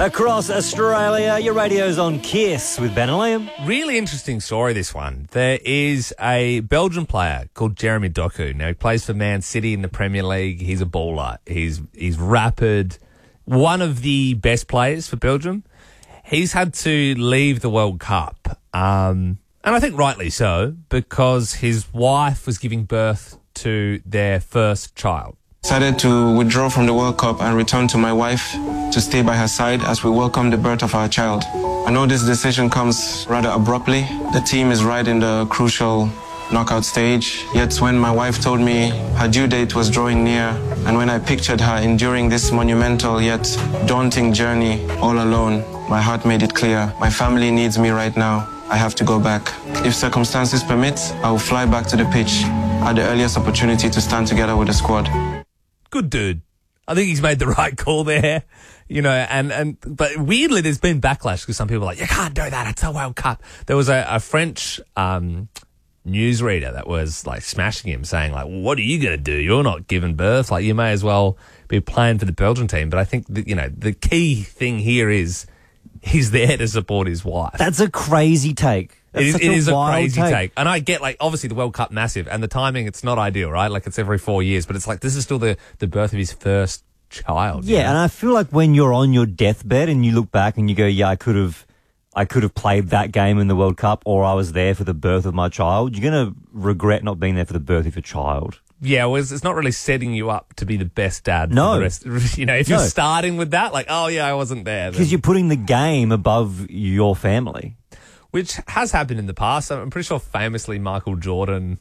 Across Australia, your radio's on Kiss with Ben and Liam. Really interesting story, this one. There is a Belgian player called Jeremy Doku. Now, he plays for Man City in the Premier League. He's a baller. He's rapid. One of the best players for Belgium. He's had to leave the World Cup. And I think rightly so, because his wife was giving birth to their first child. Decided to withdraw from the World Cup and return to my wife to stay by her side as we welcome the birth of our child. I know this decision comes rather abruptly. The team is right in the crucial knockout stage. Yet when my wife told me her due date was drawing near, and when I pictured her enduring this monumental yet daunting journey all alone, my heart made it clear. My family needs me right now. I have to go back. If circumstances permit, I will fly back to the pitch at the earliest opportunity to stand together with the squad. Good dude. I think he's made the right call there, but weirdly there's been backlash because some people are like, you can't do that, it's the World Cup. There was a French newsreader that was like smashing him, saying like, well, what are you going to do? You're not giving birth. Like, you may as well be playing for the Belgian team. But I think that, the key thing here is he's there to support his wife. That's a crazy take. It is a crazy take. And I get, like, obviously the World Cup massive, and the timing, it's not ideal, right? Like, it's every 4 years, but it's like, this is still the birth of his first child. Yeah, and I feel like when you're on your deathbed and you look back and you go, yeah, I could have played that game in the World Cup, or I was there for the birth of my child, you're going to regret not being there for the birth of your child. Yeah, well, it's not really setting you up to be the best dad. No. For the rest. If you're starting with that, like, oh, yeah, I wasn't there. Because you're putting the game above your family. Which has happened in the past. I'm pretty sure famously Michael Jordan's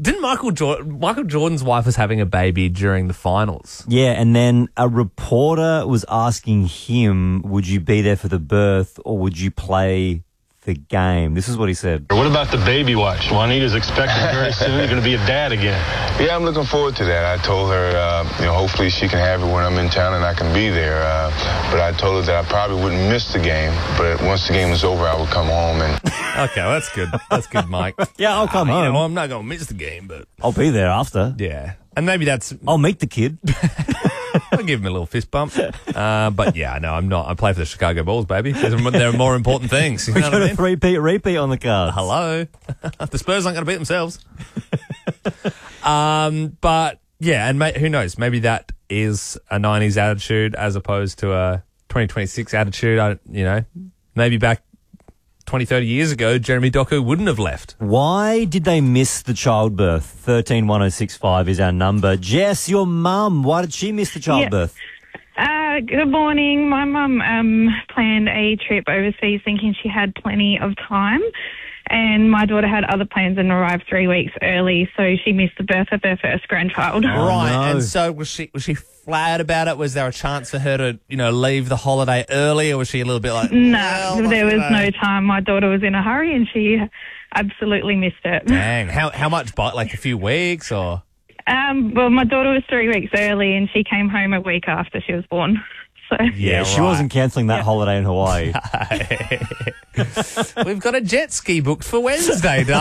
wife was having a baby during the finals. Yeah, and then a reporter was asking him, would you be there for the birth or would you play the game? This is what he said. What about the baby watch? Juanita's expecting very soon. You're going to be a dad again. Yeah, I'm looking forward to that. I told her, hopefully she can have it when I'm in town and I can be there. But I told her that I probably wouldn't miss the game. But once the game was over, I would come home. And Okay, well, that's good. That's good, Mike. Yeah, I'll come home. I'm not going to miss the game, but I'll be there after. Yeah. And maybe I'll meet the kid. I'll give him a little fist bump. But yeah, no, I'm not. I play for the Chicago Bulls, baby. There are more important things. You know We've got a repeat on the cards. Hello. The Spurs aren't going to beat themselves. But yeah, and who knows? Maybe that is a 90s attitude as opposed to a 2026 attitude. Maybe back 20, 30 years ago, Jeremy Doku wouldn't have left. Why did they miss the childbirth? 131065 is our number. Jess, your mum, why did she miss the childbirth? Yeah. Good morning. My mum planned a trip overseas thinking she had plenty of time, and my daughter had other plans and arrived 3 weeks early, so she missed the birth of her first grandchild. Oh, right, no. And so was she flat about it? Was there a chance for her to, leave the holiday early, or was she a little bit like... No, there was no time. My daughter was in a hurry and she absolutely missed it. Dang, how much, like a few weeks, or...? Well, my daughter was 3 weeks early and she came home a week after she was born. So. Yeah, she wasn't cancelling that holiday in Hawaii. We've got a jet ski booked for Wednesday, darling.